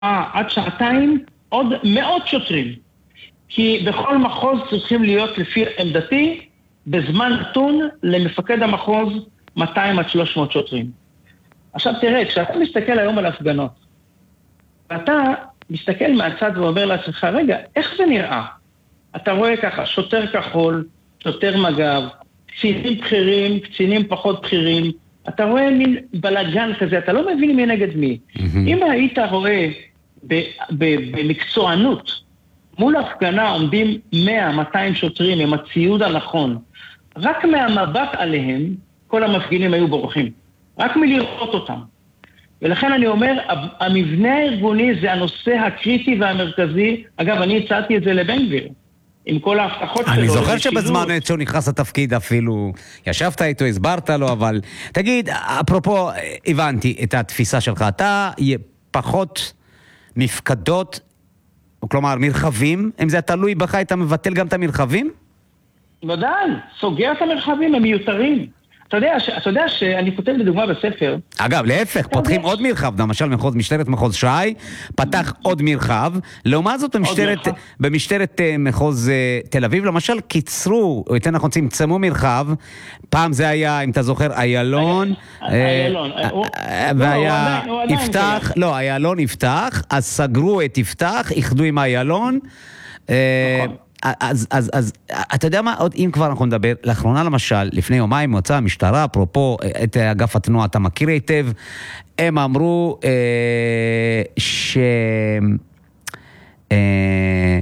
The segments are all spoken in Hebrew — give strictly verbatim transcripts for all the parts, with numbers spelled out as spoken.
עד שעתיים עוד מאות שוטרים. כי בכל מחוז צריכים להיות לפי עמדתי, בזמן נתון למפקד המחוז מאתיים עד שלוש מאות שוטרים. עכשיו תראה, כשאתה מסתכל היום על הפגנות, ואתה מסתכל מהצד ואומר לעצמך, רגע, איך זה נראה? אתה רואה ככה, שוטר כחול, שוטר מג"ב, קצינים בכירים, קצינים פחות בכירים, אתה רואה מין בלגן כזה, אתה לא מבין מי נגד מי. Mm-hmm. אם היית רואה במקצוענות, מול הפגנה עומדים מאה מאתיים שוטרים עם הציוד הנכון, רק מהמבט עליהם, כל המפגינים היו בורחים. רק מלראות אותם. ולכן אני אומר, המבנה הארגוני זה הנושא הקריטי והמרכזי. אגב, אני הצעתי את זה לבן גביר. עם כל ההבטחות שלו. אני זוכר שבזמן שהוא נכנס לתפקיד אפילו, ישבת איתו, הסברת לו, אבל תגיד, אפרופו, הבנתי את התפיסה שלך, אתה פחות מפקדות, כלומר מרחבים, אם זה תלוי בך, אתה מבטל גם את המרחבים? ודאי, סוגר את המרחבים, הם מיותרים. אתה יודע, אתה יודע שאני כותב לדוגמה בספר... אגב, להפך, פותחים עוד מרחב, למשל מחוז, משטרת מחוז שי, פתח עוד מרחב, לעומת זאת במשטרת, במשטרת מחוז תל אביב, למשל קיצרו, או יותר נכון צמצמו מרחב, פעם זה היה, אם אתה זוכר, איילון, איילון, והיה יפתח, לא, איילון יפתח, אז סגרו את יפתח, איחדו עם איילון, נכון. אז, אז, אז, אתה יודע מה, עוד אם כבר אנחנו נדבר, לאחרונה למשל, לפני יומיים מוצאה המשטרה, אפרופו את אגף התנועה, אתה מכיר היטב, הם אמרו אה, ש... אה,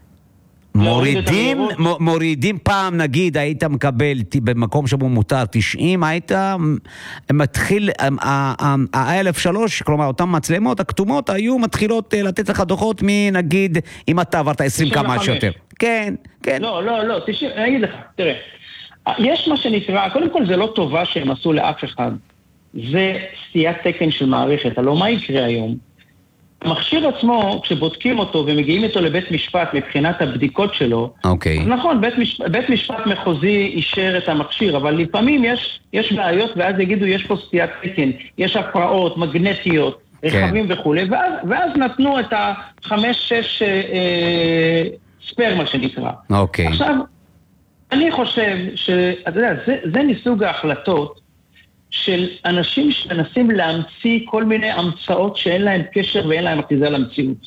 מורידים, מורידים פעם נגיד, היית מקבל במקום שבו מותר תשעים, היית מתחיל, ה-אלף ושלוש, כלומר אותם מצלמות הכתומות היו מתחילות לתת לך דוחות מנגיד, אם אתה עברת עשרים כמה שיותר. כן, כן. לא, לא, לא, תשעים, אני אגיד לך, תראה, יש מה שנקרא, קודם כל זה לא טובה שהם עשו לאף אחד, זה סטיית תקן של מערכת, הלוא מה יקרה היום? המכשיר עצמו, כשבודקים אותו ומגיעים איתו לבית משפט מבחינת הבדיקות שלו, okay. אז נכון, בית, מש... בית משפט מחוזי אישר את המכשיר, אבל לפעמים יש, יש בעיות, ואז יגידו, יש פה סטיית תקן, יש הפרעות, מגנטיות, רכבים okay. וכו', ואז, ואז נתנו את החמש, שש אה, ספרמה שנקרא. Okay. עכשיו, אני חושב שאתה יודע, זה, זה מסוג ההחלטות, של אנשים שמנסים להמציא כל מיני המצאות שאין להם קשר ואין להם אחיזה למציאות.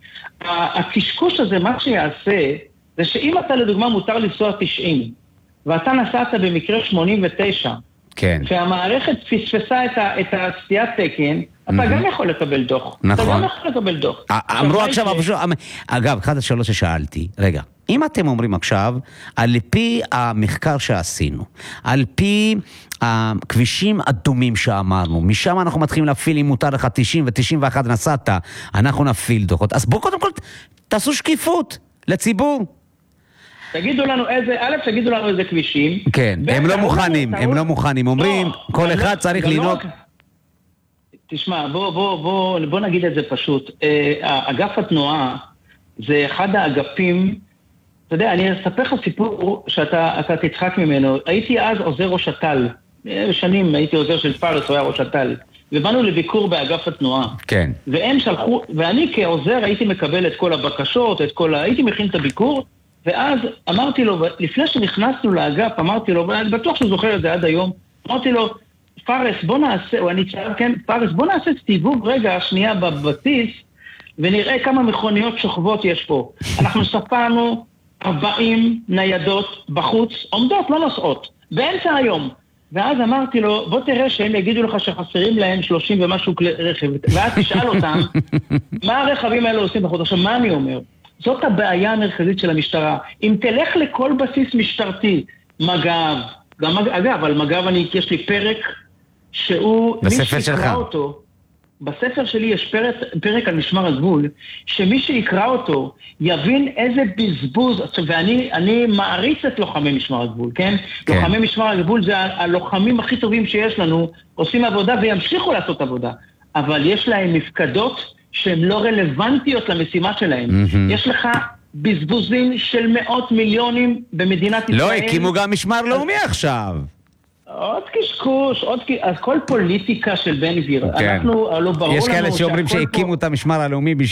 הקשקוש הזה, מה שיעשה, זה שאם אתה לדוגמה מותר לנסוע תשעים, ואתה נסעת במקרה שמונים ותשע, כן. והמערכת פספסה את, ה, את הסטיית תקן, אתה mm-hmm. גם יכול לקבל דוח. נכון. אתה גם יכול לקבל דוח. אמרו עכשיו, ש... אגב, אחד השאלות ששאלתי, רגע, אם אתם אומרים עכשיו, על פי המחקר שעשינו, על פי הכבישים אדומים שאמרנו, משם אנחנו מתחילים להפעיל, אם מותר לך תשעים ו-תשעים ואחת נסעת, אנחנו נפעיל דוחות. אז בואו קודם כל, תעשו שקיפות לציבור. תגידו לנו איזה, א', תגידו לנו איזה כבישים. כן, הם לא מוכנים, הם לא מוכנים. אומרים, כל אחד צריך לנהוג... תשמע, בוא, בוא, בוא, בוא נגיד את זה פשוט. אגף התנועה זה אחד האגפים, אתה יודע, אני אספר לך סיפור שאתה אתה תצחק ממנו. הייתי אז עוזר ראש הטל. בשנים הייתי עוזר של פארס, הוא היה ראש הטל. ובאנו לביקור באגף התנועה. כן. והם שלחו, ואני כעוזר הייתי מקבל את כל הבקשות, את כל ה... הייתי מכין את הביקור, ואז אמרתי לו, לפני שנכנסנו לאגף, אמרתי לו, ואני בטוח שהוא זוכר את זה עד היום, אמרתי לו, פארס, בוא נעשה, או אני צער, כן, פארס, בוא נעשה סיבוב רגע שנייה בבסיס, ונראה כמה מכוניות שוכבות יש פה. אנחנו ספרנו ארבעים ניידות בחוץ, עומדות, לא נוסעות, באמצע היום. ואז אמרתי לו, בוא תראה שהם יגידו לך שחסרים להם שלושים ומשהו כלי רכב, ואז תשאל אותם, מה הרכבים האלה עושים בחוץ? עכשיו, מה אני אומר? זאת הבעיה המרכזית של המשטרה. אם תלך לכל בסיס משטרתי, מג"ב, גם, אגב, על מג"ב אני, יש לי פרק שהוא, בספר שלך. אותו, בספר שלי יש פרק, פרק על משמר הגבול, שמי שיקרא אותו יבין איזה בזבוז, ואני אני מעריץ את לוחמי משמר הגבול, כן? כן. לוחמי משמר הגבול זה הלוחמים הכי טובים שיש לנו, עושים עבודה וימשיכו לעשות עבודה, אבל יש להם מפקדות שהן לא רלוונטיות למשימה שלהם. Mm-hmm. יש לך בזבוזים של מאות מיליונים במדינת ישראל. לא, הקימו גם משמר לאומי עכשיו. עוד קשקוש, עוד קשקוש, אז כל פוליטיקה של בן גביר, אנחנו, לא ברור לנו... יש כאלה שאומרים שהקימו את המשמר הלאומי